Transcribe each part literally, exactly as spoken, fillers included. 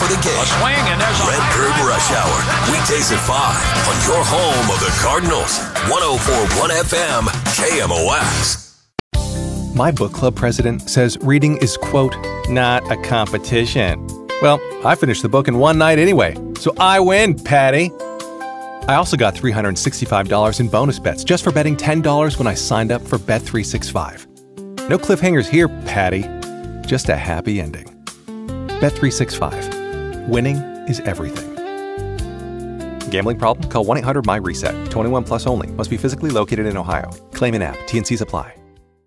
for the game. A swing, and there's a Redbird Rush Hour. Weekdays at five on your home of the Cardinals. one oh four point one F M, K M O X. My book club president says reading is, quote, not a competition. Well, I finished the book in one night anyway, so I win, Patty. I also got three hundred sixty-five dollars in bonus bets just for betting ten dollars when I signed up for Bet three sixty-five. No cliffhangers here, Patty. Just a happy ending. Bet three sixty-five. Winning is everything. Gambling problem? Call one eight hundred M Y reset. twenty-one plus only. Must be physically located in Ohio. Claim in app. T N Cs apply.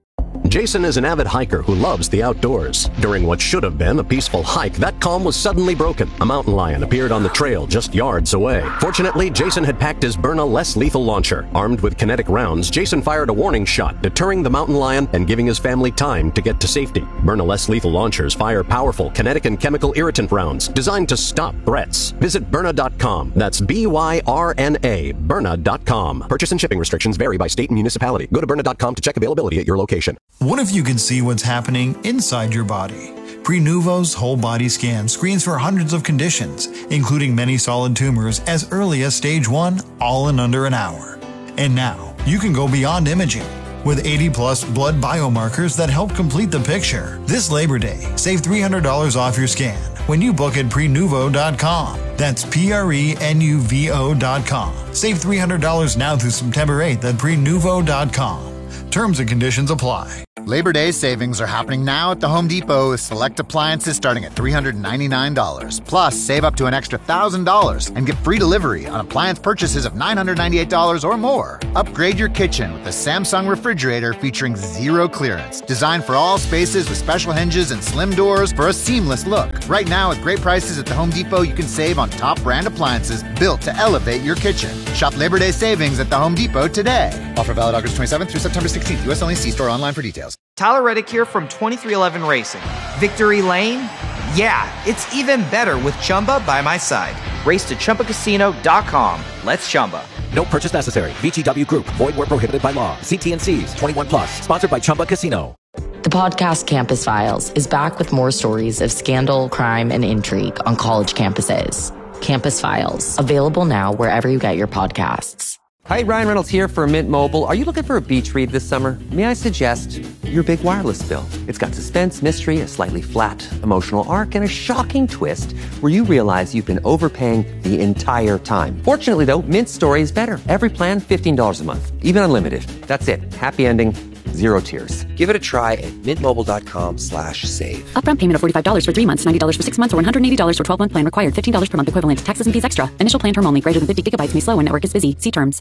Jason is an avid hiker who loves the outdoors. During what should have been a peaceful hike, that calm was suddenly broken. A mountain lion appeared on the trail just yards away. Fortunately, Jason had packed his Byrna less lethal launcher. Armed with kinetic rounds, Jason fired a warning shot, deterring the mountain lion and giving his family time to get to safety. Byrna less lethal launchers fire powerful kinetic and chemical irritant rounds designed to stop threats. Visit Byrna dot com. That's B Y R N A, Byrna dot com. Purchase and shipping restrictions vary by state and municipality. Go to Byrna dot com to check availability at your location. What if you could see what's happening inside your body? Prenuvo's whole body scan screens for hundreds of conditions, including many solid tumors as early as stage one, all in under an hour. And now, you can go beyond imaging. With eighty plus blood biomarkers that help complete the picture. This Labor Day, save three hundred dollars off your scan when you book at Prenuvo dot com. That's P R E N U V O dot com. Save three hundred dollars now through September eighth at Prenuvo dot com. Terms and conditions apply. Labor Day savings are happening now at the Home Depot with select appliances starting at three hundred ninety-nine dollars. Plus, save up to an extra one thousand dollars and get free delivery on appliance purchases of nine hundred ninety-eight dollars or more. Upgrade your kitchen with the Samsung refrigerator featuring zero clearance. Designed for all spaces with special hinges and slim doors for a seamless look. Right now, with great prices at the Home Depot, you can save on top brand appliances built to elevate your kitchen. Shop Labor Day savings at the Home Depot today. Offer valid August twenty-seventh through September sixteenth. U S only. See store online for details. Tyler Reddick here from twenty-three eleven Racing. Victory Lane? Yeah, it's even better with Chumba by my side. Race to Chumba Casino dot com. Let's Chumba. No purchase necessary. V G W Group. Void where prohibited by law. See T N Cs. twenty-one plus. Sponsored by Chumba Casino. The podcast Campus Files is back with more stories of scandal, crime, and intrigue on college campuses. Campus Files. Available now wherever you get your podcasts. Hi, Ryan Reynolds here for Mint Mobile. Are you looking for a beach read this summer? May I suggest your big wireless bill? It's got suspense, mystery, a slightly flat emotional arc, and a shocking twist where you realize you've been overpaying the entire time. Fortunately, though, Mint's story is better. Every plan, fifteen dollars a month. Even unlimited. That's it. Happy ending. Zero tears. Give it a try at mintmobile.com slash save. Upfront payment of forty-five dollars for three months, ninety dollars for six months, or one hundred eighty dollars for twelve-month plan required. fifteen dollars per month equivalent. Taxes and fees extra. Initial plan term only. Greater than fifty gigabytes may slow when network is busy. See terms.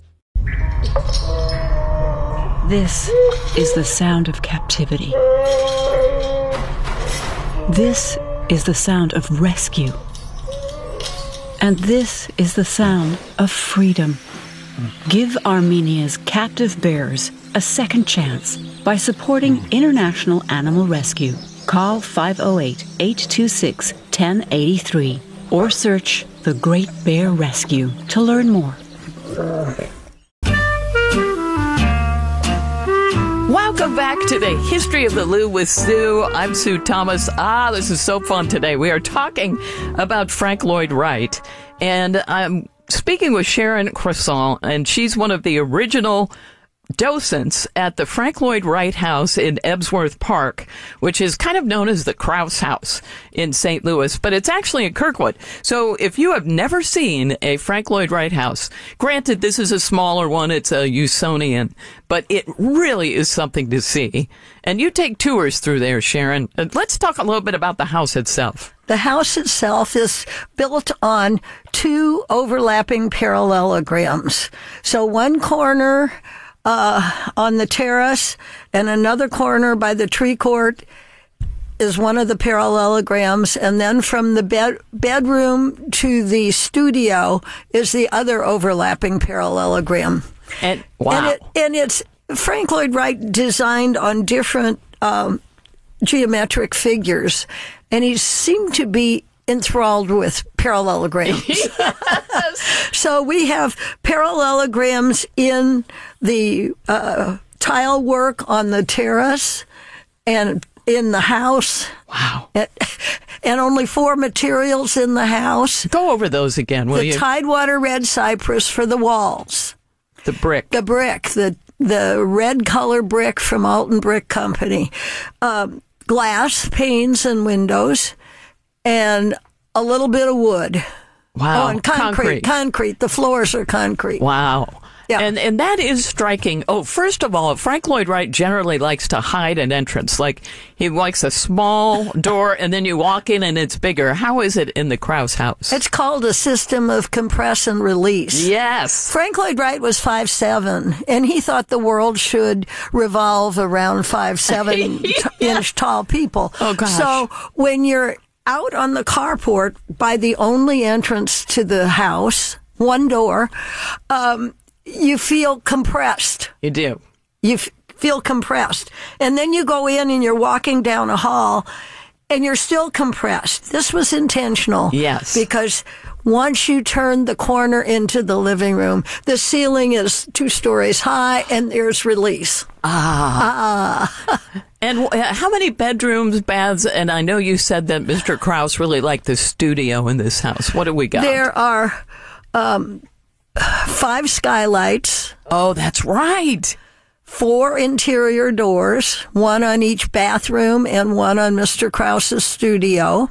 This is the sound of captivity. This is the sound of rescue. And this is the sound of freedom. Give Armenia's captive bears a second chance by supporting International Animal Rescue. Call five oh eight, eight two six, one oh eight three or search The Great Bear Rescue to learn more. Welcome back to the History of the Lou with Sue. I'm Sue Thomas. Ah, this is so fun today. We are talking about Frank Lloyd Wright, and I'm speaking with Sharon Croissant, and she's one of the original docents at the Frank Lloyd Wright House in Ebsworth Park, which is kind of known as the Krause House in Saint Louis, but it's actually in Kirkwood. So if you have never seen a Frank Lloyd Wright House, granted this is a smaller one, it's a Usonian, but it really is something to see. And you take tours through there, Sharon. Let's talk a little bit about the house itself. The house itself is built on two overlapping parallelograms. So one corner Uh, on the terrace and another corner by the tree court is one of the parallelograms, and then from the bed bedroom to the studio is the other overlapping parallelogram. And wow, and, it, and it's Frank Lloyd Wright designed on different um, geometric figures, and he seemed to be enthralled with parallelograms. Yes. So we have parallelograms in the uh, tile work on the terrace and in the house. Wow. And only four materials in the house. Go over those again, will the you? The Tidewater red cypress for the walls. The brick. The brick. The the red color brick from Alton Brick Company. Um, glass, panes and windows. And a little bit of wood. Wow. Oh, and concrete, concrete. Concrete. The floors are concrete. Wow. Yeah. And and that is striking. Oh, first of all, Frank Lloyd Wright generally likes to hide an entrance. Like, he likes a small door, and then you walk in and it's bigger. How is it in the Krause house? It's called a system of compress and release. Yes. Frank Lloyd Wright was five seven, and he thought the world should revolve around five seven yeah. inch tall people. Oh, gosh. So when you're out on the carport by the only entrance to the house, one door, um, you feel compressed. You do. You f- feel compressed. And then you go in and you're walking down a hall and you're still compressed. This was intentional. Yes. Because once you turn the corner into the living room, the ceiling is two stories high and there's release. Ah. ah. And how many bedrooms, baths? And I know you said that Mister Krause really liked the studio in this house. What do we got? There are um, five skylights. Oh, that's right. Four interior doors, one on each bathroom and one on Mister Krause's studio.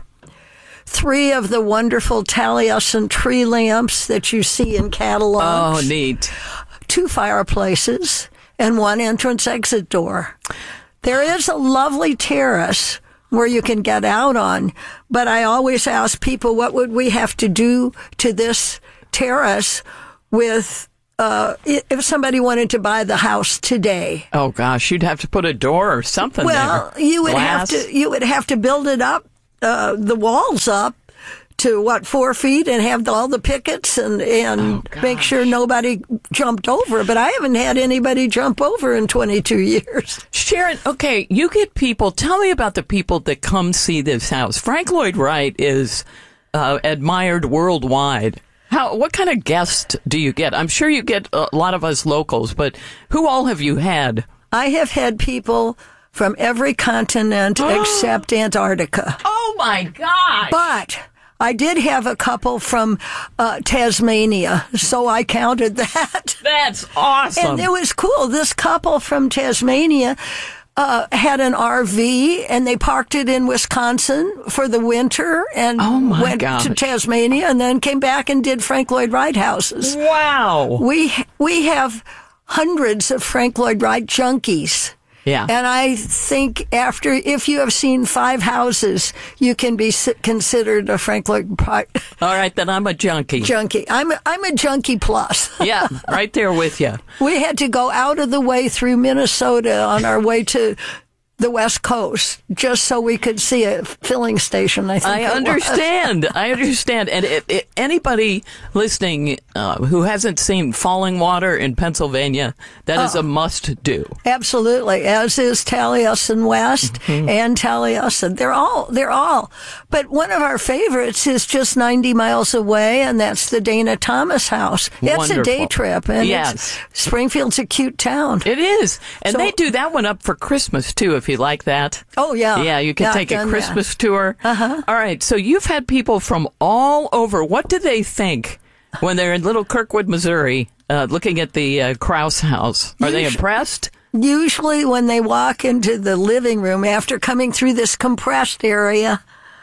Three of the wonderful Taliesin tree lamps that you see in catalogs. Oh, neat. Two fireplaces and one entrance-exit door. There is a lovely terrace where you can get out on, but I always ask people, what would we have to do to this terrace with uh, if somebody wanted to buy the house today? Oh gosh, you'd have to put a door or something well, there. Well, you would Glass. have to you would have to build it up, uh, the walls up to what, four feet, and have all the pickets and and oh, make sure nobody jumped over. But I haven't had anybody jump over in twenty-two years. Sharon, okay, you get people. Tell me about the people that come see this house. Frank Lloyd Wright is uh, admired worldwide. How? What kind of guests do you get? I'm sure you get a lot of us locals, but who all have you had? I have had people from every continent except Antarctica. Oh, my gosh. But I did have a couple from uh, Tasmania, so I counted that. That's awesome. And it was cool. This couple from Tasmania uh, had an R V, and they parked it in Wisconsin for the winter and oh my went gosh. to Tasmania and then came back and did Frank Lloyd Wright houses. Wow. We, we have hundreds of Frank Lloyd Wright junkies. Yeah. And I think after, if you have seen five houses, you can be considered a Frank Lloyd Wright. All right, then I'm a junkie. Junkie. I'm a, I'm a junkie plus. Yeah, right there with you. We had to go out of the way through Minnesota on our way to the West Coast just so we could see a filling station, I think I understand. I understand. And it, it, anybody listening uh, who hasn't seen Falling Water in Pennsylvania, that oh, is a must-do. Absolutely, as is Taliesin West mm-hmm. and Taliesin. They're all, they're all. But one of our favorites is just ninety miles away, and that's the Dana Thomas house. It's Wonderful. a day trip, and yes. it's, Springfield's a cute town. It is. And so, they do that one up for Christmas, too, if you like that. Oh, yeah. Yeah, you can yeah, take a Christmas that. tour. Uh-huh. All right, so you've had people from all over. What do they think when they're in Little Kirkwood, Missouri, uh, looking at the uh, Krause house? Are usually, they impressed? Usually when they walk into the living room after coming through this compressed area,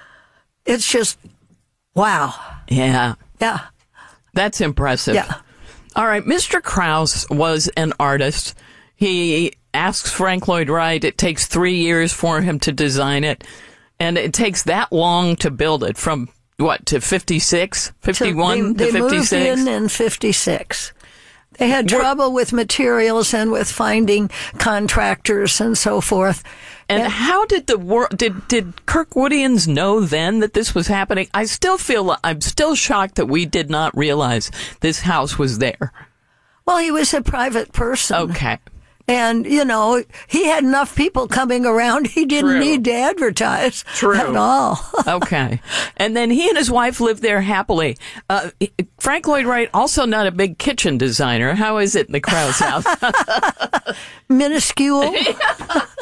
it's just, wow. Yeah. Yeah. That's impressive. Yeah. All right, Mister Krause was an artist. He asks Frank Lloyd Wright. It takes three years for him to design it. And it takes that long to build it from, what, to fifty-six, fifty-one they, to they fifty-six? They moved in in fifty-six. They had trouble We're, with materials and with finding contractors and so forth. And, and how did the world, did, did Kirkwoodians know then that this was happening? I still feel, I'm still shocked that we did not realize this house was there. Well, he was a private person. Okay. And, you know, he had enough people coming around. He didn't True. need to advertise True. at all. Okay. And then he and his wife lived there happily. Uh, Frank Lloyd Wright, also not a big kitchen designer. How is it in the Krause house? Minuscule.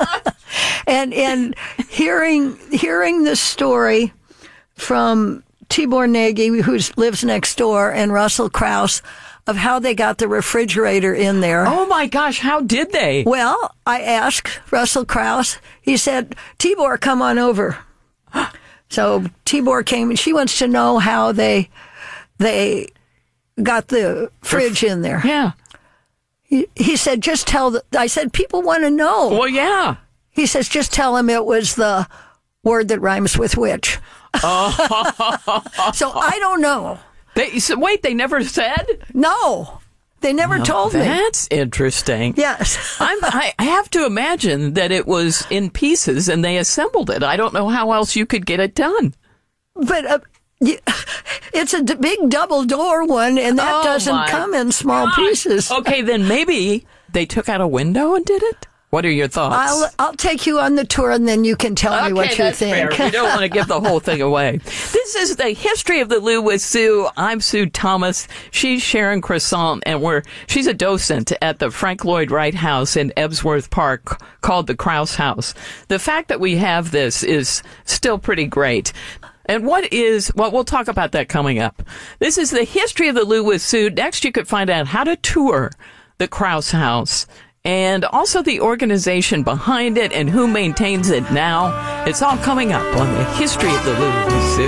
And and hearing hearing the story from Tibor Nagy, who lives next door, and Russell Krauss, of how they got the refrigerator in there. Oh my gosh, how did they? Well, I asked Russell Krauss. He said, Tibor, come on over. So Tibor came, and she wants to know how they they got the fridge in there. Yeah. He, he said, just tell the, I said, people want to know. Well, yeah. He says, just tell him it was the word that rhymes with witch. Oh. So I don't know. They, so wait, they never said? No. They never Now, told me. That's interesting. Yes. I'm, I have to imagine that it was in pieces and they assembled it. I don't know how else you could get it done. But uh, it's a d- big double door one, and that Oh, doesn't my come in small gosh. pieces. Okay, then maybe they took out a window and did it? What are your thoughts? I'll I'll take you on the tour, and then you can tell okay, me what you that's think. Fair. We don't want to give the whole thing away. This is the History of the Lou with Sue. I'm Sue Thomas. She's Sharon Croissant, and we're she's a docent at the Frank Lloyd Wright House in Ebsworth Park called the Krauss House. The fact that we have this is still pretty great. And what is, well, we'll talk about that coming up. This is the History of the Lou with Sue. Next, you could find out how to tour the Krauss House and also the organization behind it and who maintains it now. It's all coming up on the History of the Lou with Sue.